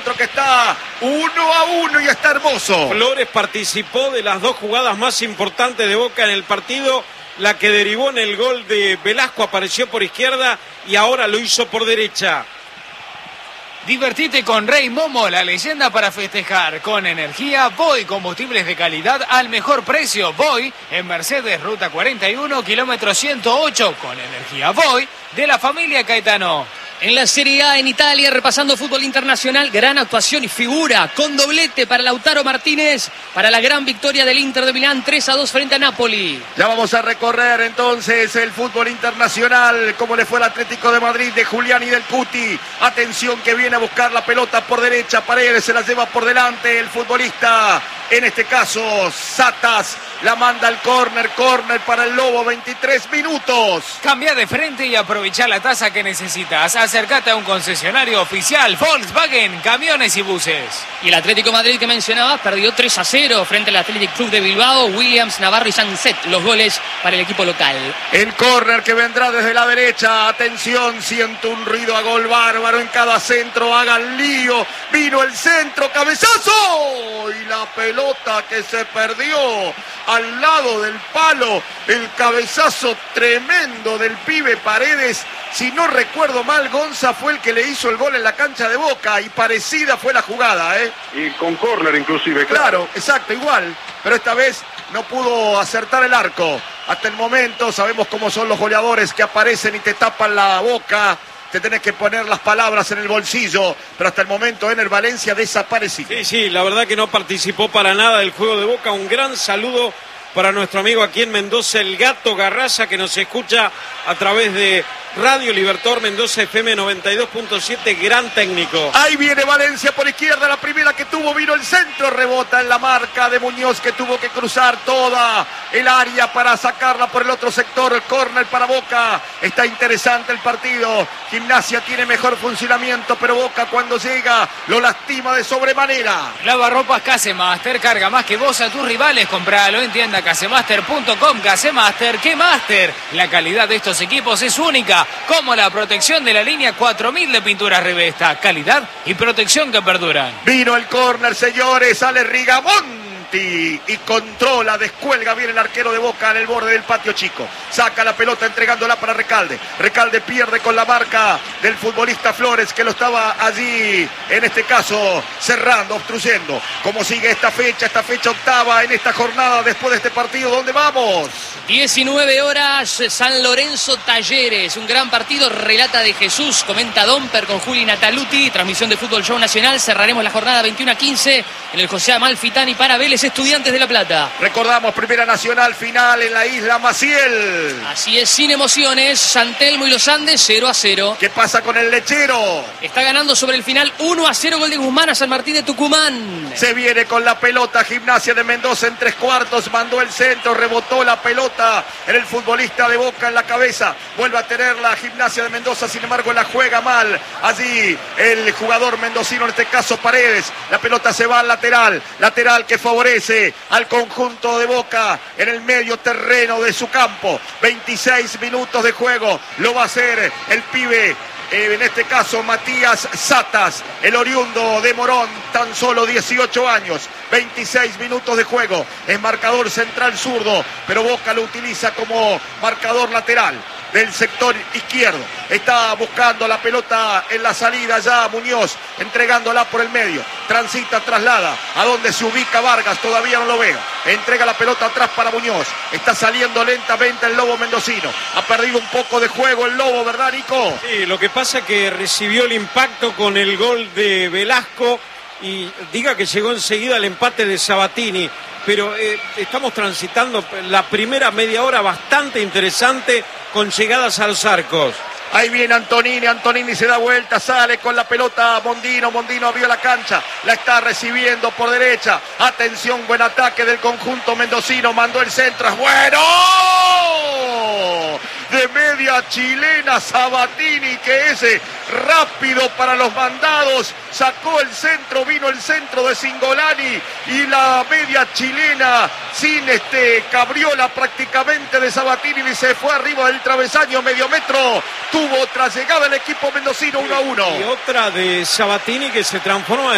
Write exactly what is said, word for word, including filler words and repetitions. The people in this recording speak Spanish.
encuentro que está uno a uno y está hermoso. Flores participó de las dos jugadas más importantes de Boca en el partido. La que derivó en el gol de Velasco apareció por izquierda y ahora lo hizo por derecha. Divertite con Rey Momo, la leyenda para festejar. Con energía, Voy, combustibles de calidad al mejor precio. Voy en Mercedes, ruta cuarenta y uno, kilómetro ciento ocho. Con energía Voy de la familia Caetano. En la Serie A en Italia, repasando fútbol internacional, gran actuación y figura con doblete para Lautaro Martínez, para la gran victoria del Inter de Milán, tres a dos frente a Napoli. Ya vamos a recorrer entonces el fútbol internacional, como le fue al Atlético de Madrid de Julián y del Cuti. Atención que viene a buscar la pelota por derecha, Paredes se la lleva por delante el futbolista, en este caso Satas, la manda al córner, córner para el Lobo, veintitrés minutos. Cambia de frente y aprovecha la tasa que necesitas. Acércate a un concesionario oficial Volkswagen, camiones y buses. Y el Atlético de Madrid que mencionabas perdió tres a cero frente al Athletic Club de Bilbao. Williams, Navarro y Sanset, los goles para el equipo local. El córner que vendrá desde la derecha. Atención, siento un ruido a gol bárbaro en cada centro. Hagan lío. Vino el centro, cabezazo. Y la pelota que se perdió al lado del palo. El cabezazo tremendo del pibe Paredes. Si no recuerdo mal, Gonza fue el que le hizo el gol en la cancha de Boca y parecida fue la jugada, ¿eh? Y con córner inclusive. Claro. claro, exacto, igual. Pero esta vez no pudo acertar el arco. Hasta el momento sabemos cómo son los goleadores que aparecen y te tapan la boca. Te tenés que poner las palabras en el bolsillo, pero hasta el momento Ener Valencia desaparecido. Sí, sí, la verdad que no participó para nada del juego de Boca. Un gran saludo para nuestro amigo aquí en Mendoza, el Gato Garraza, que nos escucha a través de Radio Libertador Mendoza F M noventa y dos punto siete, gran técnico. Ahí viene Valencia por izquierda, la primera que tuvo, vino el centro, rebota en la marca de Muñoz, que tuvo que cruzar toda el área para sacarla por el otro sector, el córner para Boca. Está interesante el partido, Gimnasia tiene mejor funcionamiento, pero Boca cuando llega lo lastima de sobremanera. Lavarropas Casemaster, carga más que vos a tus rivales, compralo en tienda casemaster punto com. Casemaster, ¿qué Master? La calidad de estos equipos es única, como la protección de la línea cuatro mil de pinturas Rivesta, calidad y protección que perduran. Vino el córner, señores, sale Rigamonti y controla, descuelga bien el arquero de Boca en el borde del patio chico. Saca la pelota entregándola para Recalde. Recalde pierde con la marca del futbolista Flores, que lo estaba allí, en este caso, cerrando, obstruyendo. ¿Cómo sigue esta fecha? Esta fecha octava en esta jornada después de este partido. ¿Dónde vamos? diecinueve horas, San Lorenzo Talleres. Un gran partido, relata de Jesús, comenta Domper con Juli Nataluti. Transmisión de Fútbol Show Nacional. Cerraremos la jornada veintiuno a quince en el José Amalfitani para Vélez Estudiantes de La Plata. Recordamos, Primera Nacional final en la Isla Maciel. Así es, sin emociones. San Telmo y los Andes cero a cero. ¿Qué pasa con el Lechero? Está ganando sobre el final uno a cero, gol de Guzmán a San Martín de Tucumán. Se viene con la pelota Gimnasia de Mendoza en tres cuartos, mandó el centro, rebotó la pelota en el futbolista de Boca en la cabeza. Vuelve a tener la Gimnasia de Mendoza, sin embargo la juega mal. Allí el jugador mendocino, en este caso Paredes. La pelota se va al lateral, lateral que favorece al conjunto de Boca en el medio terreno de su campo. veintiséis minutos de juego, lo va a hacer el pibe, eh, en este caso Matías Satas, el oriundo de Morón, tan solo dieciocho años. veintiséis minutos de juego, es marcador central zurdo, pero Boca lo utiliza como marcador lateral del sector izquierdo. Está buscando la pelota en la salida ya Muñoz, entregándola por el medio. Transita, traslada. ¿A dónde se ubica Vargas? Todavía no lo veo. Entrega la pelota atrás para Muñoz. Está saliendo lentamente el Lobo mendocino. Ha perdido un poco de juego el Lobo, ¿verdad, Nico? Sí, lo que pasa es que recibió el impacto con el gol de Velasco y diga que llegó enseguida el empate de Sabatini. Pero eh, estamos transitando la primera media hora bastante interesante con llegadas a los arcos. Ahí viene Antonini, Antonini se da vuelta, sale con la pelota Mondino, Mondino abrió la cancha, la está recibiendo por derecha. Atención, buen ataque del conjunto mendocino, mandó el centro, es bueno. De media chilena Sabatini, que es rápido para los mandados, sacó el centro, vino el centro de Cingolani y la media chilena sin este cabriola prácticamente de Sabatini y se fue arriba del travesaño, medio metro. Tuvo otra llegada el equipo mendocino uno a uno. Y otra de Sabatini que se transforma